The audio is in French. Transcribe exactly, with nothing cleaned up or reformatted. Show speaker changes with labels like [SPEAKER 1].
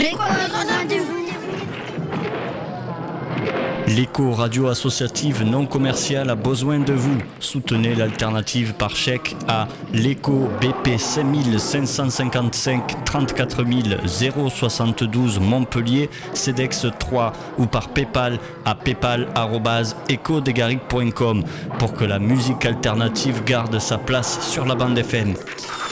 [SPEAKER 1] L'écho radio associative non commerciale a besoin de vous. Soutenez l'alternative par chèque à l'écho B P cinq cinq cinq cinq trente-quatre mille soixante-douze Montpellier, CEDEX trois ou par Paypal à paypal arobase echo des garrigues point com pour que la musique alternative garde sa place sur la bande F M.